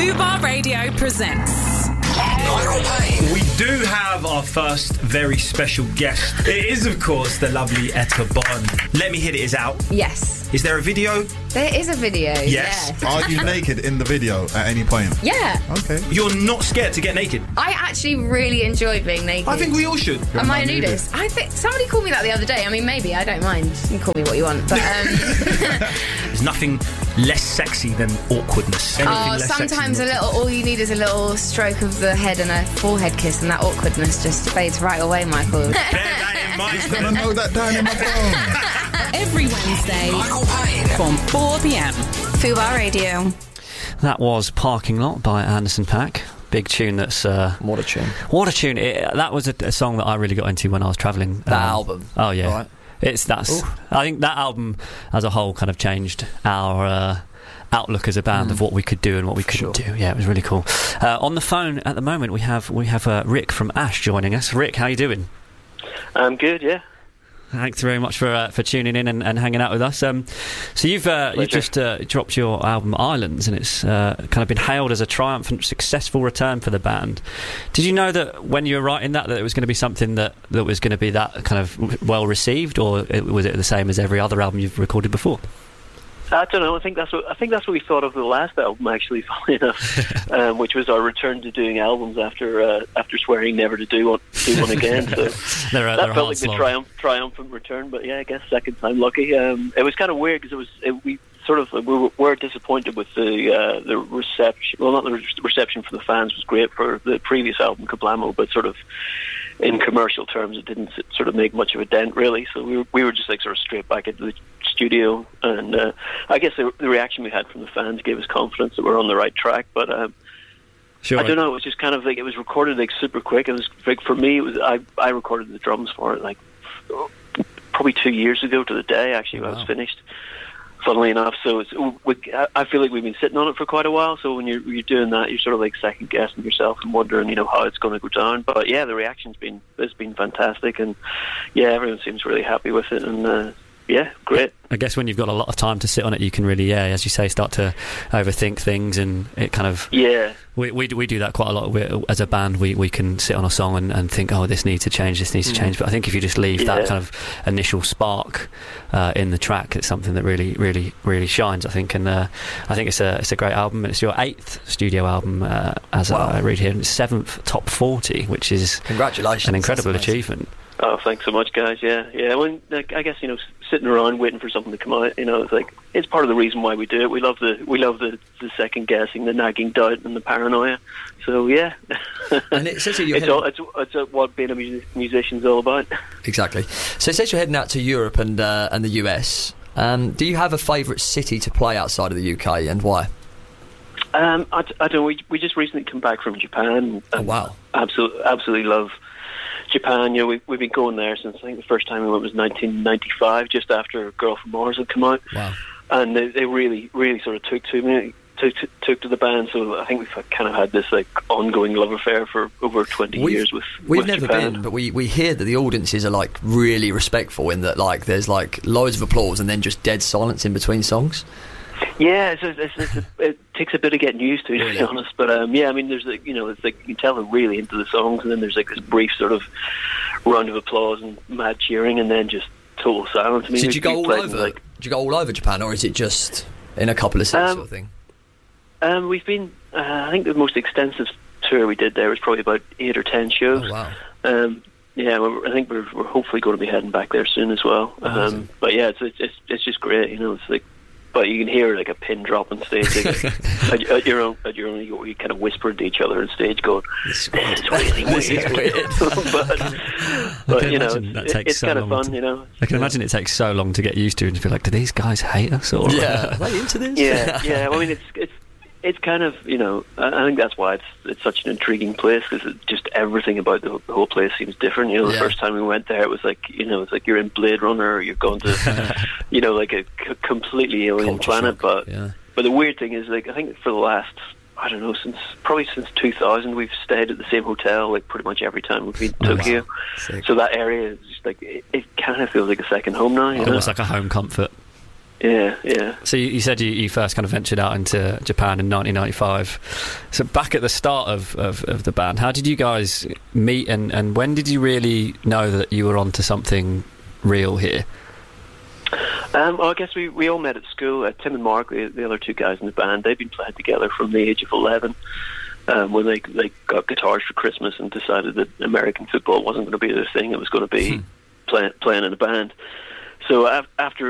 Fubar Radio presents Michael Payne. We do have our first very special guest. It is, of course, the lovely Etta Bond. Let Me Hit It is out. Yes. Is there a video? There is a video. Yes. Yeah. Are you naked in the video at any point? Yeah. Okay. You're not scared to get naked? I actually really enjoy being naked. I think we all should. Am I a nudist? I think somebody called me that the other day. I mean, maybe, I don't mind. You can call me what you want. But There's nothing less sexy than awkwardness. Anything less sexy sometimes than all you need is a little stroke of the head and a forehead kiss, and that awkwardness just fades right away, Michael. Bear that in mind. I'm gonna note that down in my phone. every Wednesday Michael Payne. from 4 p.m. Fubar Radio. That was Parking Lot by Anderson .Paak. Big tune. That's What a tune. what a tune. That was a song that I really got into when I was travelling. That album. Oh yeah. Right. I think that album as a whole kind of changed our outlook as a band of what we could do and what we couldn't do. Yeah, it was really cool. On the phone at the moment we have Rick from Ash joining us. Rick, how you doing? I'm good, yeah. Thanks very much for tuning in and hanging out with us. So you've just dropped your album Islands, and it's kind of been hailed as a triumphant, successful return for the band. Did you know that when you were writing that it was going to be something that was going to be that kind of well received, or was it the same as every other album you've recorded before? I don't know. I think that's what we thought of the last album, actually, funny enough, which was our return to doing albums after swearing never to do one again. So that felt like the triumphant return. But yeah, I guess second time lucky. It was kind of weird because we were disappointed with the reception. Well, not the reception from the fans was great for the previous album, Kablamo, but sort of in commercial terms, it didn't sort of make much of a dent, really. So we were just like sort of straight back into the studio, and I guess the reaction we had from the fans gave us confidence that we're on the right track. But Sure. I don't know. It was just kind of like it was recorded like super quick. It was like for me, I recorded the drums for it like probably 2 years ago to the day. Actually, when I was finished. Funnily enough, so I feel like we've been sitting on it for quite a while. So when you're doing that, you're sort of like second guessing yourself and wondering, how it's going to go down. But yeah, the reaction's been fantastic, and yeah, everyone seems really happy with it, and yeah, great. I guess when you've got a lot of time to sit on it, you can really, as you say, start to overthink things, and it kind of... Yeah. We do that quite a lot. As a band, we can sit on a song and think, oh, this needs to change, this needs to change. But I think if you just leave that kind of initial spark in the track, it's something that really, really, really shines, I think. And I think it's a great album. It's your 8th studio album, as I read here, and it's 7th top 40, which is... Congratulations. An incredible achievement. Oh, thanks so much, guys. Yeah. Well, I guess sitting around waiting for something to come out. It's like it's part of the reason why we do it. We love the second guessing, the nagging doubt, and the paranoia. So yeah, and it says it's what being a musician's all about. Exactly. So it says you're heading out to Europe and the US. Do you have a favourite city to play outside of the UK, and why? I don't know. We just recently come back from Japan. Oh wow! Absolutely love Japan. We've been going there since I think the first time we went was 1995, just after Girl from Mars had come out. Wow! And they really, really sort of took to the band. So I think we've kind of had this like ongoing love affair for over 20 years with never Japan. been, but we hear that the audiences are like really respectful in that like there's like loads of applause and then just dead silence in between songs. Yeah, it takes a bit of getting used to be honest. But yeah, I mean, there's like it's like you can tell they're really into the songs, and then there's like this brief sort of round of applause and mad cheering, and then just total silence. I mean, so did you go all over? Did you go all over Japan, or is it just in a couple of cities sort of thing? We've been. I think the most extensive tour we did there was probably about 8 or 10 shows. Oh wow. Yeah, I think we're hopefully going to be heading back there soon as well. But yeah, it's just great. It's like. But you can hear like a pin drop on stage, like, at your own, you kind of whispered to each other on stage, going, "This is really weird." but it's kind of fun, I can imagine it takes so long to get used to, and to be like, "Do these guys hate us?" Or are they into this? Yeah. Well, I mean, it's kind of I think that's why it's such an intriguing place, because just everything about the whole place seems different. The first time we went there, it was like it's like you're in Blade Runner, or you're going to like a completely alien planet. Shock. But the weird thing is, like, I think for the last since 2000 we've stayed at the same hotel like pretty much every time we've been to Tokyo. Wow. So that area is just like it kind of feels like a second home now. Almost like a home comfort. Yeah. So you said you first kind of ventured out into Japan in 1995. So back at the start of the band, how did you guys meet, and when did you really know that you were onto something real here? Well, I guess we all met at school. Tim and Mark, the other two guys in the band, they'd been playing together from the age of 11. When they got guitars for Christmas and decided that American football wasn't going to be their thing, it was going to be playing in a band. So after